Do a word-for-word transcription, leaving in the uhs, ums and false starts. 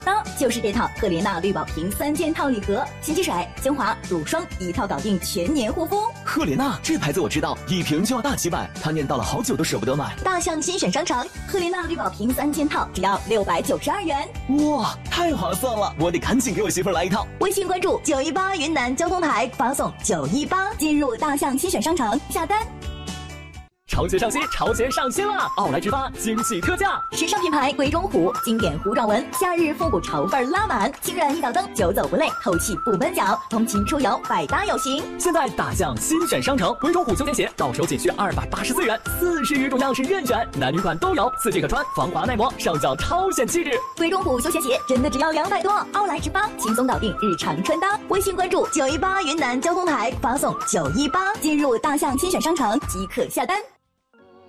搭就是这套赫莲娜绿宝瓶三件套礼盒，洗肌水、精华、乳霜一套搞定，全年护肤。 赫莲娜这牌子我知道，一瓶就要大几百，他念叨了好久都舍不得买。 大象新选商城，赫莲娜绿宝瓶三件套只要六百九十二元， 哇，太划算了！我得赶紧给我媳妇儿来一套。 微信关注九一八云南交通台，发送九一八进入大象新选商城下单。 潮鞋上新，潮鞋上新了！奥莱直发惊喜特价， 时尚品牌鬼冢虎经典糊状纹，夏日复古潮范拉满，轻软一脚蹬，久走不累，透气不闷脚，通勤出游百搭有型。 现在大象新选商城，鬼冢虎休闲鞋到手仅需二百八十四元，四十余种样式任选，男女款都有，四季可穿，防滑耐磨，上脚超显气质。 鬼冢虎休闲鞋真的只要两百多，奥莱直发轻松搞定日常穿搭。微信关注九一八云南交通台，发送九一八进入大象新选商城即可下单。